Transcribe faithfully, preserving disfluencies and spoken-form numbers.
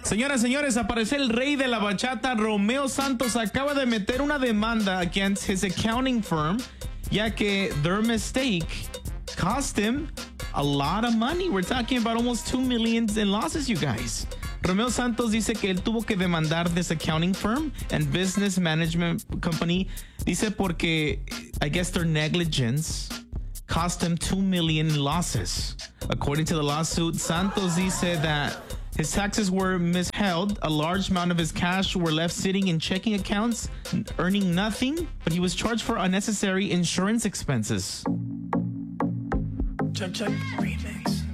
Señoras, señores, aparece el rey de la bachata. Romeo Santos acaba de meter una demanda against his accounting firm, ya que their mistake cost him a lot of money. We're talking about almost two millions in losses, you guys. Romeo Santos dice que él tuvo que demandar this accounting firm and business management company. Dice porque, I guess their negligence cost him two million losses. According to the lawsuit, Santos dice that his taxes were misheld. A large amount of his cash were left sitting in checking accounts, earning nothing, but he was charged for unnecessary insurance expenses. Check, check, read.